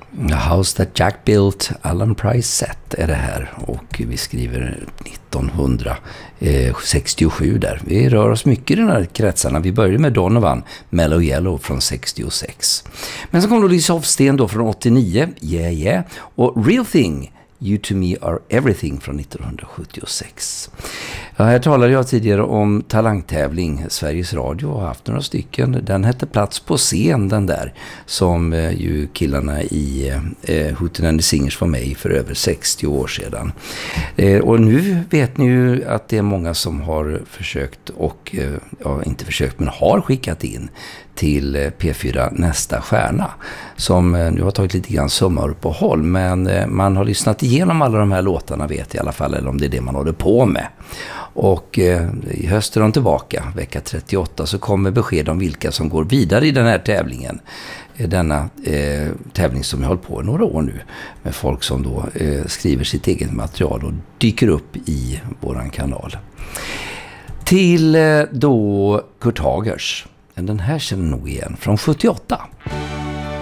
A House That Jack Built, Alan Price Set är det här, och vi skriver 1967 där. Vi rör oss mycket i den här kretsarna. Vi började med Donovan, Mellow Yellow från 66. Men så kom då Lisa Hofsten då från 89, Yeah Yeah, och Real Thing, You To Me Are Everything från 1976. Ja, här talade jag tidigare om talangtävling. Sveriges Radio har haft några stycken. Den hette Plats på scen, den där, som ju killarna i Hooten and the Singers var med i för över 60 år sedan. Och nu vet ni ju att det är många som har försökt och, ja, inte försökt, men har skickat in till P4 Nästa stjärna, som nu har tagit lite grann sommaruppehåll, men man har lyssnat igenom alla de här låtarna, vet i alla fall, eller om det är det man håller på med. Och i höst är de tillbaka, vecka 38, så kommer besked om vilka som går vidare i den här tävlingen. Denna tävling som jag håller på i några år nu, med folk som då skriver sitt eget material och dyker upp i våran kanal. Till då Kurt Hagers. Den här känner nog igen från 78.